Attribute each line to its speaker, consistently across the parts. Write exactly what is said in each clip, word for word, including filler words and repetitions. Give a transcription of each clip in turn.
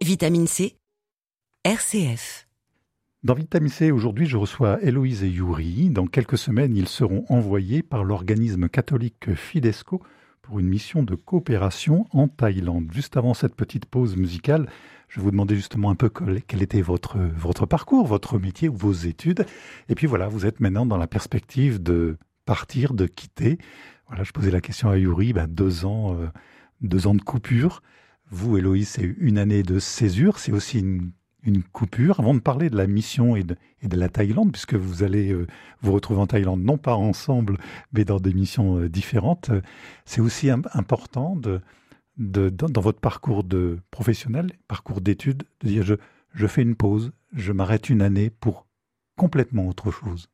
Speaker 1: Vitamine C, R C F.
Speaker 2: Dans Vitamine C, aujourd'hui, je reçois Héloïse et Yuri. Dans quelques semaines, ils seront envoyés par l'organisme catholique Fidesco pour une mission de coopération en Thaïlande. Juste avant cette petite pause musicale, je vous demandais justement un peu quel était votre, votre parcours, votre métier ou vos études. Et puis voilà, vous êtes maintenant dans la perspective de partir, de quitter. Voilà, je posais la question à Yuri, ben deux ans, euh, deux ans de coupure. Vous, Héloïse, c'est une année de césure, c'est aussi une, une coupure. Avant de parler de la mission et de, et de la Thaïlande, puisque vous allez euh, vous retrouver en Thaïlande, non pas ensemble, mais dans des missions euh, différentes, euh, c'est aussi im- important de, de, dans, dans votre parcours de professionnel, parcours d'études, de dire je, je fais une pause, je m'arrête une année pour complètement autre chose.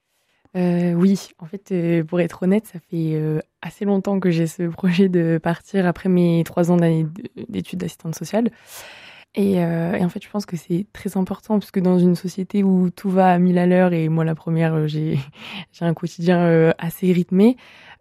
Speaker 3: Euh, oui, en fait, euh, pour être honnête, ça fait euh, assez longtemps que j'ai ce projet de partir après mes trois ans d'année d'études d'assistante sociale. Et, euh, et en fait, je pense que c'est très important parce que dans une société où tout va à mille à l'heure, et moi la première, euh, j'ai, j'ai un quotidien euh, assez rythmé,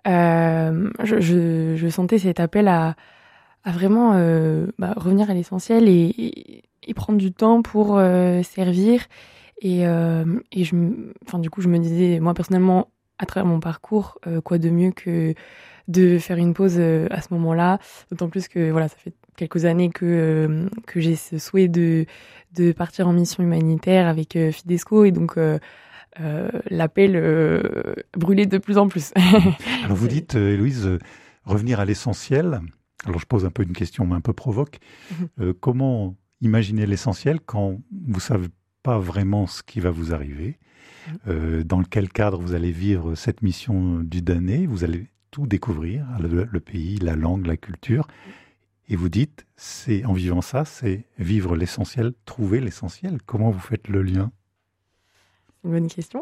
Speaker 3: euh, je, je, je sentais cet appel à, à vraiment euh, bah, revenir à l'essentiel et, et, et prendre du temps pour euh, servir. Et, euh, et je, enfin, du coup, je me disais, moi, personnellement, à travers mon parcours, euh, quoi de mieux que de faire une pause euh, à ce moment-là. D'autant plus que, voilà, ça fait quelques années que, euh, que j'ai ce souhait de, de partir en mission humanitaire avec euh, Fidesco. Et donc, euh, euh, l'appel euh, brûlait de plus en plus.
Speaker 2: Alors, vous dites, euh, Héloïse, euh, revenir à l'essentiel. Alors, je pose un peu une question un peu provoque. Euh, comment imaginer l'essentiel quand vous savez pas vraiment ce qui va vous arriver, euh, dans quel cadre vous allez vivre cette mission d'une année, vous allez tout découvrir, le, le pays, la langue, la culture, et vous dites, c'est en vivant ça, c'est vivre l'essentiel, trouver l'essentiel. Comment vous faites le lien ?
Speaker 3: Une bonne question.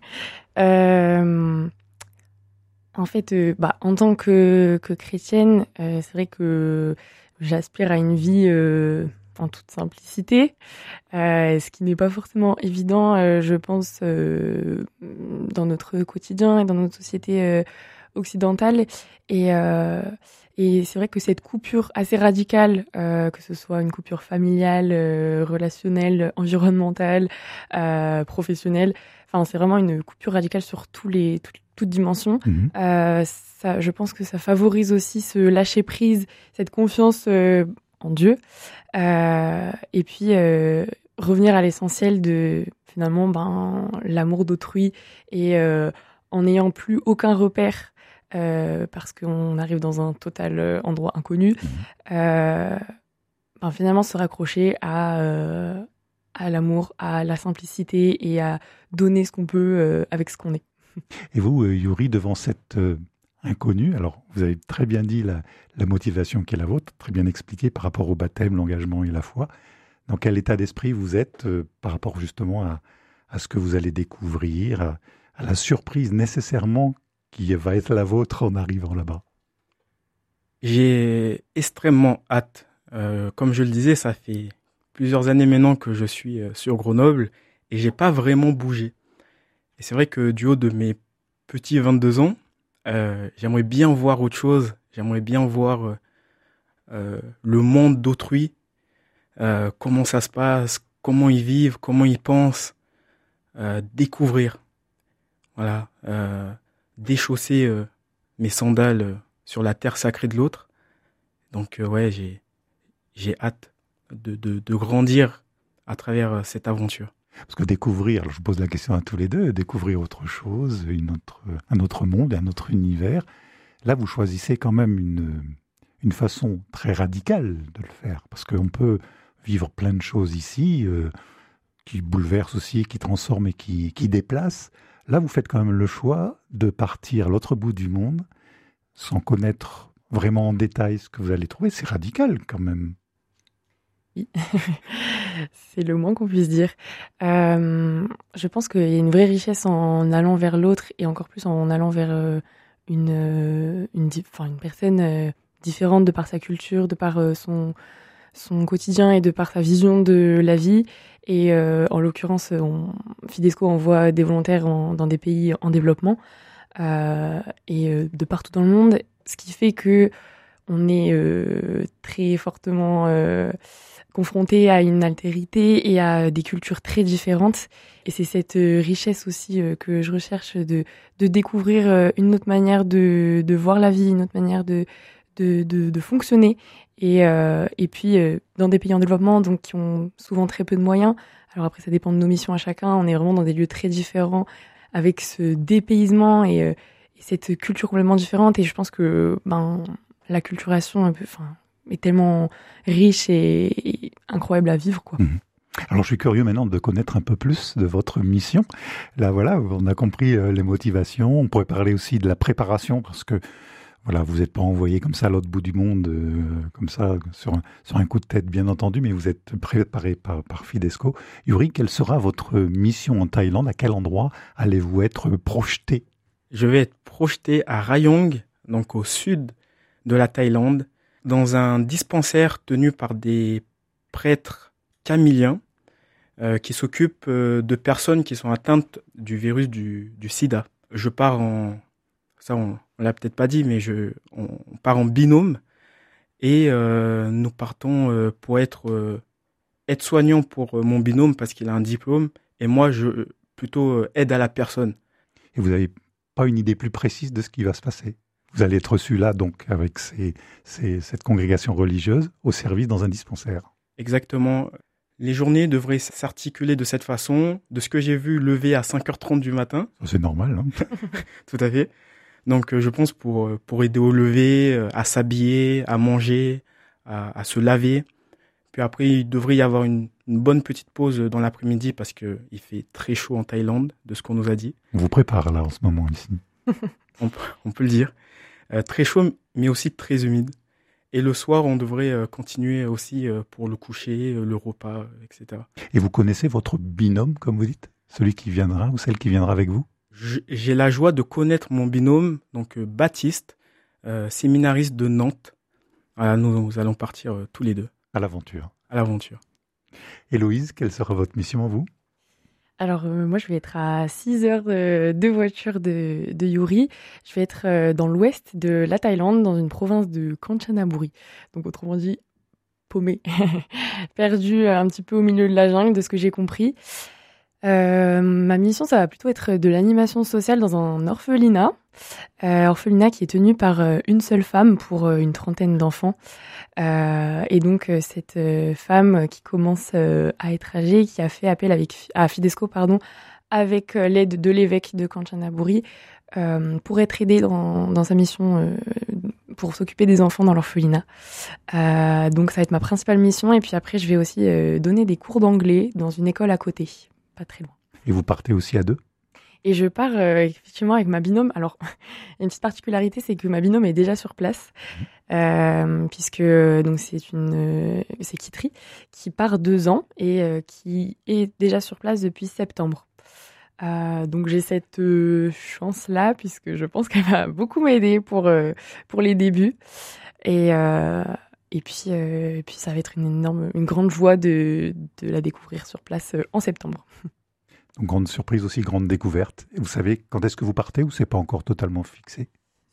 Speaker 3: euh, en fait, euh, bah, en tant que, que chrétienne, euh, c'est vrai que j'aspire à une vie euh, en toute simplicité, euh, ce qui n'est pas forcément évident, euh, je pense, euh, dans notre quotidien et dans notre société euh, occidentale. Et, euh, et c'est vrai que cette coupure assez radicale, euh, que ce soit une coupure familiale, euh, relationnelle, environnementale, euh, professionnelle, enfin, c'est vraiment une coupure radicale sur tous les, toutes, toutes dimensions.
Speaker 2: Mmh.
Speaker 3: Euh, ça, je pense que ça favorise aussi ce lâcher prise, cette confiance euh, en Dieu. Euh, et puis euh, revenir à l'essentiel de finalement ben, l'amour d'autrui et euh, en n'ayant plus aucun repère euh, parce qu'on arrive dans un total euh, endroit inconnu, euh, ben, finalement se raccrocher à, euh, à l'amour, à la simplicité et à donner ce qu'on peut euh, avec ce qu'on est.
Speaker 2: Et vous, euh, Yuri, devant cette euh, inconnue, alors vous avez très bien dit la, la motivation qui est la vôtre, très bien expliqué par rapport au baptême, l'engagement et la foi. Dans quel état d'esprit vous êtes euh, par rapport justement à, à ce que vous allez découvrir, à, à la surprise nécessairement qui va être la vôtre en arrivant là-bas?
Speaker 4: J'ai extrêmement hâte. Euh, comme je le disais, ça fait plusieurs années maintenant que je suis euh, sur Grenoble et j'ai pas vraiment bougé. Et c'est vrai que du haut de mes petits vingt-deux ans, euh, j'aimerais bien voir autre chose. J'aimerais bien voir euh, euh, le monde d'autrui, euh, comment ça se passe, comment ils vivent, comment ils pensent, euh, découvrir. Voilà, euh, déchausser euh, mes sandales euh, sur la terre sacrée de l'autre. Donc euh, ouais, j'ai j'ai hâte de, de, de grandir à travers euh, cette aventure.
Speaker 2: Parce que découvrir, alors je pose la question à tous les deux, découvrir autre chose, une autre, un autre monde, un autre univers, là vous choisissez quand même une, une façon très radicale de le faire. Parce qu'on peut vivre plein de choses ici, euh, qui bouleversent aussi, qui transforment et qui, qui déplacent. Là vous faites quand même le choix de partir à l'autre bout du monde, sans connaître vraiment en détail ce que vous allez trouver. C'est radical quand même.
Speaker 3: Oui, c'est le moins qu'on puisse dire. Euh, je pense qu'il y a une vraie richesse en allant vers l'autre et encore plus en allant vers euh, une, euh, une, enfin, une personne euh, différente de par sa culture, de par euh, son, son quotidien et de par sa vision de la vie. Et euh, en l'occurrence, on, Fidesco envoie des volontaires en, dans des pays en développement euh, et euh, de partout dans le monde, ce qui fait que on est euh, très fortement euh, confronté à une altérité et à des cultures très différentes. Et c'est cette euh, richesse aussi euh, que je recherche de, de découvrir euh, une autre manière de, de voir la vie, une autre manière de, de, de, de fonctionner. Et, euh, et puis, euh, dans des pays en développement, donc qui ont souvent très peu de moyens. Alors après, ça dépend de nos missions à chacun. On est vraiment dans des lieux très différents, avec ce dépaysement et, euh, et cette culture complètement différente. Et je pense que ben, l'acculturation un peu, enfin, est tellement riche et, et incroyable à vivre, quoi.
Speaker 2: Mmh. Alors, je suis curieux maintenant de connaître un peu plus de votre mission. Là, voilà, on a compris euh, les motivations. On pourrait parler aussi de la préparation, parce que voilà, vous n'êtes pas envoyé comme ça à l'autre bout du monde, euh, comme ça, sur un, sur un coup de tête, bien entendu, mais vous êtes préparé par, par Fidesco. Yuri, quelle sera votre mission en Thaïlande? À quel endroit allez-vous être projeté?
Speaker 4: Je vais être projeté à Rayong, donc au sud de la Thaïlande, dans un dispensaire tenu par des prêtres camiliens euh, qui s'occupent euh, de personnes qui sont atteintes du virus du, du sida. Je pars en... Ça, on ne l'a peut-être pas dit, mais je, on, on part en binôme et euh, nous partons euh, pour être euh, aide-soignant pour euh, mon binôme parce qu'il a un diplôme et moi, je plutôt euh, aide à la personne.
Speaker 2: Et vous n'avez pas une idée plus précise de ce qui va se passer? Vous allez être reçu là, donc, avec ces, ces, cette congrégation religieuse au service dans un dispensaire.
Speaker 4: Exactement. Les journées devraient s'articuler de cette façon. De ce que j'ai vu, lever à cinq heures trente du matin.
Speaker 2: C'est normal, hein.
Speaker 4: Tout à fait. Donc, euh, je pense pour, pour aider au lever, euh, à s'habiller, à manger, à, à se laver. Puis après, il devrait y avoir une, une bonne petite pause dans l'après-midi parce qu'il fait très chaud en Thaïlande, de ce qu'on nous a dit.
Speaker 2: On vous prépare là, en ce moment, ici.
Speaker 4: on, on peut le dire. Euh, très chaud, mais aussi très humide. Et le soir, on devrait euh, continuer aussi euh, pour le coucher, euh, le repas, euh, et cetera.
Speaker 2: Et vous connaissez votre binôme, comme vous dites? Celui qui viendra ou celle qui viendra avec vous?
Speaker 4: J'ai la joie de connaître mon binôme, donc euh, Baptiste, euh, séminariste de Nantes. Voilà, nous, nous allons partir euh, tous les deux.
Speaker 2: À l'aventure.
Speaker 4: À l'aventure.
Speaker 2: Héloïse, quelle sera votre mission, vous?
Speaker 3: Alors, euh, moi, je vais être à six heures de, de voiture de, de Yuri. Je vais être euh, dans l'ouest de la Thaïlande, dans une province de Kanchanaburi. Donc, autrement dit, paumé, perdu euh, un petit peu au milieu de la jungle, de ce que j'ai compris. Euh, ma mission, ça va plutôt être de l'animation sociale dans un orphelinat. Euh, orphelinat qui est tenu par euh, une seule femme pour euh, une trentaine d'enfants. Euh, et donc, euh, cette euh, femme qui commence euh, à être âgée, qui a fait appel avec, à Fidesco pardon, avec euh, l'aide de l'évêque de Kanchanaburi euh, pour être aidée dans, dans sa mission euh, pour s'occuper des enfants dans l'orphelinat. Euh, donc, ça va être ma principale mission. Et puis après, je vais aussi euh, donner des cours d'anglais dans une école à côté. Pas très loin.
Speaker 2: Et vous partez aussi à deux?
Speaker 3: Et je pars euh, effectivement avec ma binôme. Alors, une petite particularité, c'est que ma binôme est déjà sur place, euh, puisque donc c'est une, euh, c'est Kitri qui part deux ans et euh, qui est déjà sur place depuis septembre. Euh, donc j'ai cette euh, chance-là, puisque je pense qu'elle va beaucoup m'aider pour euh, pour les débuts. Et euh, et puis euh, et puis ça va être une énorme, une grande joie de de la découvrir sur place euh, en septembre.
Speaker 2: Donc, grande surprise aussi, grande découverte. Et vous savez quand est-ce que vous partez ou c'est pas encore totalement fixé?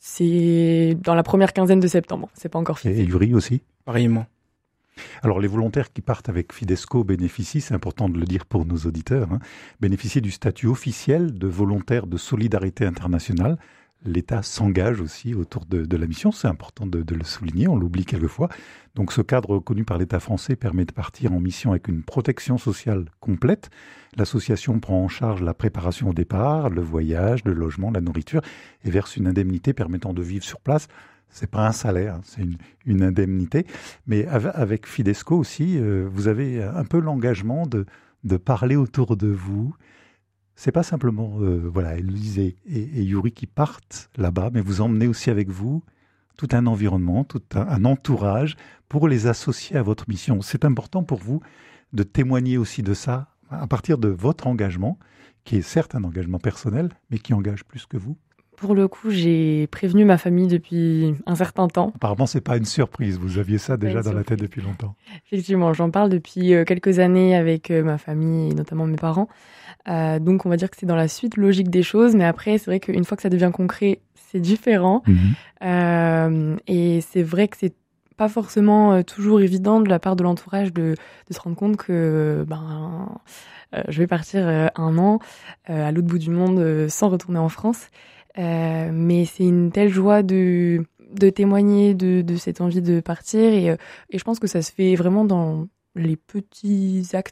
Speaker 3: C'est dans la première quinzaine de septembre, c'est pas encore fixé.
Speaker 2: Et Yuri aussi?
Speaker 4: Pareillement.
Speaker 2: Alors, les volontaires qui partent avec Fidesco bénéficient, c'est important de le dire pour nos auditeurs, hein, bénéficient du statut officiel de volontaire de solidarité internationale. L'État s'engage aussi autour de, de la mission, c'est important de, de le souligner, on l'oublie quelquefois. Donc ce cadre reconnu par l'État français permet de partir en mission avec une protection sociale complète. L'association prend en charge la préparation au départ, le voyage, le logement, la nourriture et verse une indemnité permettant de vivre sur place. C'est pas un salaire, c'est une, une indemnité. Mais avec Fidesco aussi, euh, vous avez un peu l'engagement de, de parler autour de vous. C'est pas simplement euh, voilà, Héloïse et, et Yuri qui partent là-bas, mais vous emmenez aussi avec vous tout un environnement, tout un, un entourage pour les associer à votre mission. C'est important pour vous de témoigner aussi de ça à partir de votre engagement, qui est certes un engagement personnel, mais qui engage plus que vous.
Speaker 3: Pour le coup, j'ai prévenu ma famille depuis un certain temps.
Speaker 2: Apparemment, c'est pas une surprise. Vous aviez ça déjà dans la tête depuis longtemps.
Speaker 3: Effectivement, j'en parle depuis quelques années avec ma famille et notamment mes parents. Euh, donc, on va dire que c'est dans la suite logique des choses. Mais après, c'est vrai qu'une fois que ça devient concret, c'est différent. Mmh. Euh, et c'est vrai que c'est pas forcément toujours évident de la part de l'entourage de, de se rendre compte que ben, euh, je vais partir euh, un an euh, à l'autre bout du monde euh, sans retourner en France. Euh, mais c'est une telle joie de, de témoigner de, de cette envie de partir. Et, et je pense que ça se fait vraiment dans les petits actes